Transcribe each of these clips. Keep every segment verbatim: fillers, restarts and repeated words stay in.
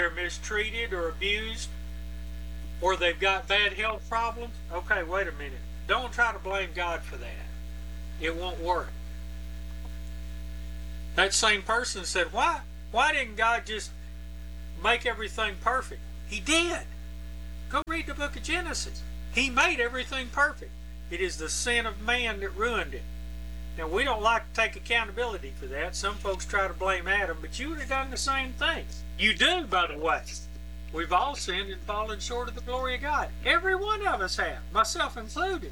they're mistreated or abused, or they've got bad health problems. Okay, wait a minute. Don't try to blame God for that. It won't work. That same person said, why, why didn't God just make everything perfect? He did. Go read the book of Genesis. He made everything perfect. It is the sin of man that ruined it. Now, we don't like to take accountability for that. Some folks try to blame Adam, but you would have done the same thing. You do, by the way. We've all sinned and fallen short of the glory of God. Every one of us have, myself included.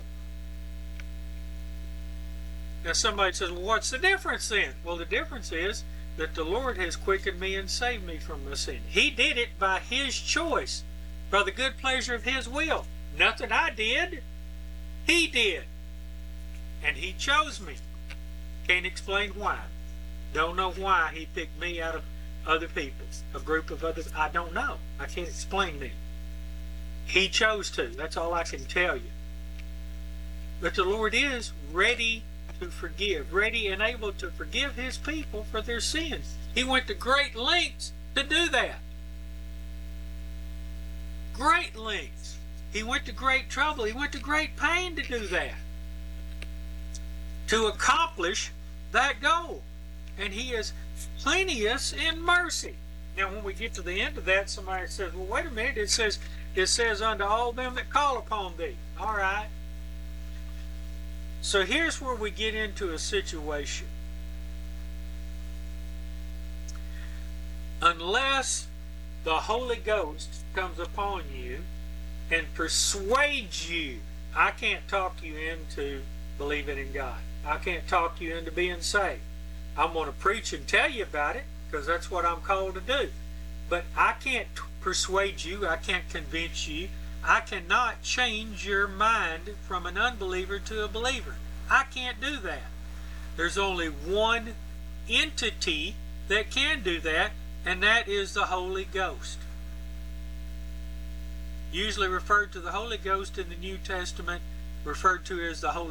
Now, somebody says, well, what's the difference then? Well, the difference is that the Lord has quickened me and saved me from my sin. He did it by His choice, by the good pleasure of His will. Nothing I did. He did. And He chose me. Can't explain why. Don't know why He picked me out of other people, a group of others. I don't know. I can't explain that. He chose to. That's all I can tell you. But the Lord is ready to forgive, ready and able to forgive His people for their sins. He went to great lengths to do that. Great lengths. He went to great trouble. He went to great pain to do that. To accomplish that goal. And He is plenteous in mercy. Now, when we get to the end of that, somebody says, well, wait a minute. It says, it says, unto all them that call upon Thee. All right. So here's where we get into a situation. Unless the Holy Ghost comes upon you and persuades you, I can't talk you into believing in God. I can't talk you into being saved. I'm going to preach and tell you about it because that's what I'm called to do. But I can't persuade you. I can't convince you. I cannot change your mind from an unbeliever to a believer. I can't do that. There's only one entity that can do that, and that is the Holy Ghost. Usually referred to the Holy Ghost in the New Testament, referred to as the Holy